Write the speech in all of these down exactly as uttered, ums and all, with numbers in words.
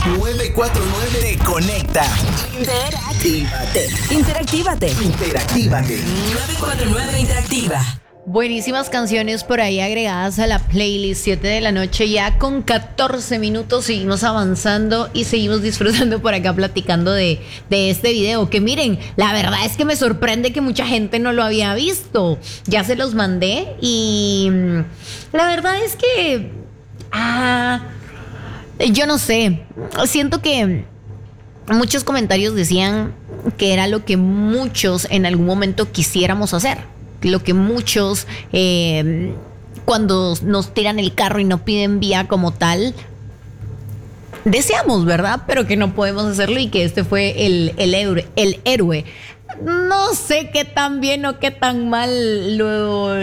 nueve cuatro nueve te conecta. Interactívate. Interactívate. Interactívate. nueve cuatro nueve Interactiva. Buenísimas canciones por ahí agregadas a la playlist. Siete de la noche ya con catorce minutos. Seguimos avanzando y seguimos disfrutando por acá platicando de, de este video. Que miren, la verdad es que me sorprende que mucha gente no lo había visto. Ya se los mandé y mm, la verdad es que ah, yo no sé. Siento que muchos comentarios decían que era lo que muchos en algún momento quisiéramos hacer. Lo que muchos eh, cuando nos tiran el carro y no piden vía como tal deseamos, ¿verdad? Pero que no podemos hacerlo y que este fue el, el, héroe, el héroe. No sé qué tan bien o qué tan mal lo,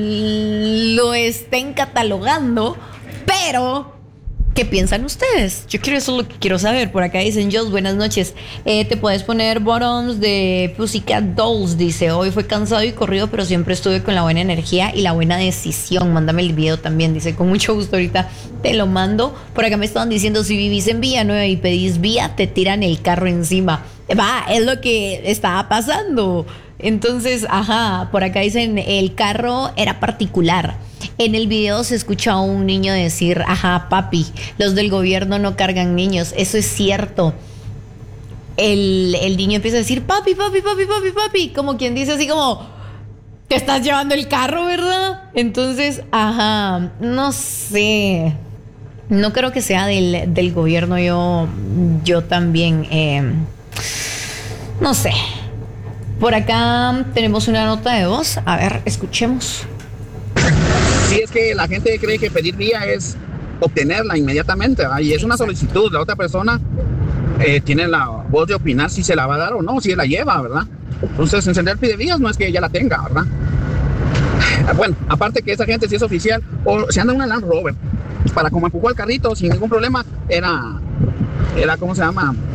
lo estén catalogando, pero ¿qué piensan ustedes? Yo quiero, eso es lo que quiero saber. Por acá dicen, Jos, buenas noches. Eh, te puedes poner Bottoms de Pussycat Dolls. Dice, hoy fue cansado y corrido, pero siempre estuve con la buena energía y la buena decisión. Mándame el video también. Dice, con mucho gusto ahorita te lo mando. Por acá me estaban diciendo, si vivís en Villanueva y pedís vía, te tiran el carro encima. Va, es lo que estaba pasando. Entonces, ajá, por acá dicen, el carro era particular. En el video se escucha a un niño decir, ajá, papi, los del gobierno no cargan niños. Eso es cierto. El, el niño empieza a decir, papi, papi, papi, papi, papi. Como quien dice así como, te estás llevando el carro, ¿verdad? Entonces, ajá, no sé. No creo que sea del, del gobierno. Yo, yo también, eh, no sé. Por acá tenemos una nota de voz. A ver, escuchemos. Sí, es que la gente cree que pedir vía es obtenerla inmediatamente, ¿verdad? Y es una solicitud. La otra persona eh, tiene la voz de opinar si se la va a dar o no, si la lleva, ¿verdad? Entonces, encender pidevías no es que ella la tenga, ¿verdad? Bueno, aparte que esa gente, si es oficial, o se anda una Land Rover, para como empujó el carrito sin ningún problema, era, era ¿cómo se llama?